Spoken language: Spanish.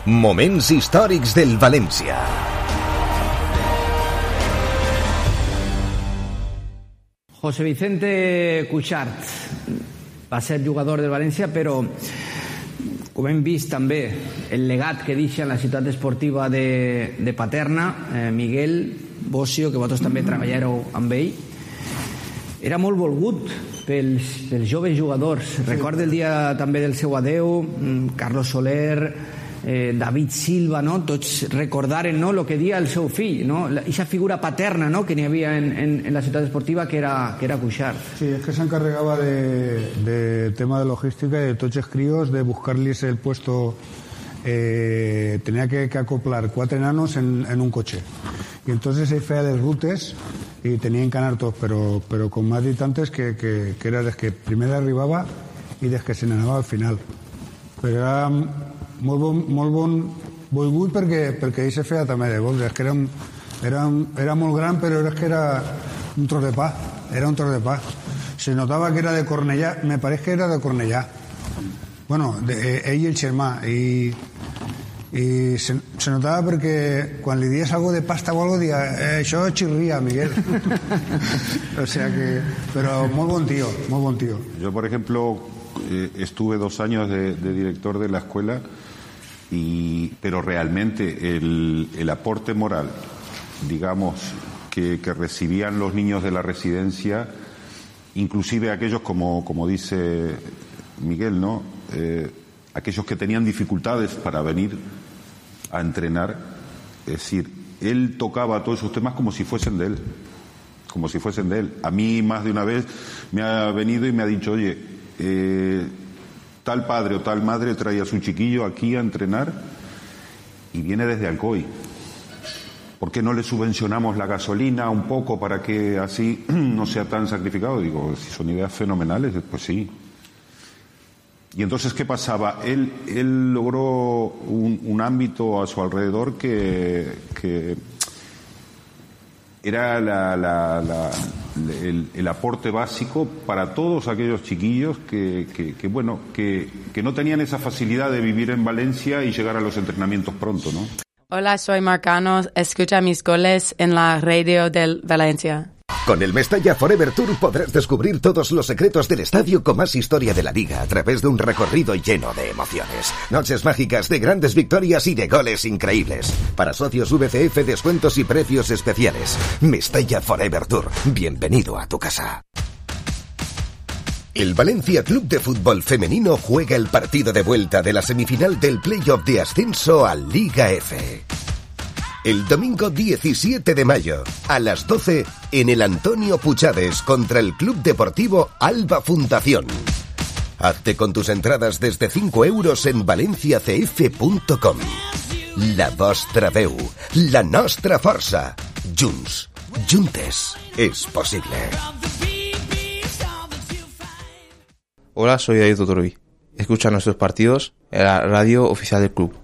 Moments històrics del València. José Vicente Cuixart va ser jugador del València, però com hem vist també el legat que deixa en la ciutat esportiva de Paterna, Miguel Bossio, que vosaltres també treballàreu amb ell, era molt volgut pels joves jugadors. Recorda el dia també del seu adeu, Carlos Soler, David Silva, no? Tots recordaren, no, el que dia el seu fill, no? Aquesta figura paterna, no, que n'hi havia en la ciutat esportiva, que era Cuixart. Sí, es que se encargaba de tema de logística y de tots els críos, de buscarles el puesto. Tenía que acoplar 4 enanos en un coche, y entonces se feia les rutes y tenían que anar tots, pero con más distantes que era des que primer arribava i des que se n'anava al final. Però era molt bon volgut perquè ell se feia també de box. És que era molt gran, però és que era un tros de pa. Era un tros de pa. Se notava que era de Cornellà, me pareix que era de Cornellà. Bueno, ell i el germà, i se notava perquè quan li dies algo de pasta o algo dia, això chirría, Miguel. O sea que, pero muy buen tío. Yo, por ejemplo, estuve 2 años de director de la escuela, pero realmente el aporte moral, digamos, que recibían los niños de la residencia, inclusive aquellos, como dice Miguel, ¿no? Aquellos que tenían dificultades para venir a entrenar, es decir, él tocaba todos esos temas como si fuesen de él. A mí más de una vez me ha venido y me ha dicho, oye, tal padre o tal madre trae a su chiquillo aquí a entrenar y viene desde Alcoy. ¿Por qué no le subvencionamos la gasolina un poco para que así no sea tan sacrificado? Digo, si son ideas fenomenales, pues sí. Y entonces, ¿qué pasaba? Él logró un ámbito a su alrededor que era el aporte básico para todos aquellos chiquillos que no tenían esa facilidad de vivir en Valencia y llegar a los entrenamientos pronto, ¿no? Hola, soy Marcano. Escucha mis goles en la radio del Valencia. Con el Mestalla Forever Tour podrás descubrir todos los secretos del estadio con más historia de la liga a través de un recorrido lleno de emociones. Noches mágicas de grandes victorias y de goles increíbles. Para socios VCF, descuentos y precios especiales. Mestalla Forever Tour. Bienvenido a tu casa. El Valencia Club de Fútbol Femenino juega el partido de vuelta de la semifinal del playoff de ascenso a Liga F. El domingo 17 de mayo, a las 12, en el Antonio Puchades contra el Club Deportivo Alba Fundación. Hazte con tus entradas desde 5 euros en valenciacf.com. La vostra veu, la nostra força. Junts, juntes, es posible. Hola, soy David Totorbi. Escucha nuestros partidos en la radio oficial del club.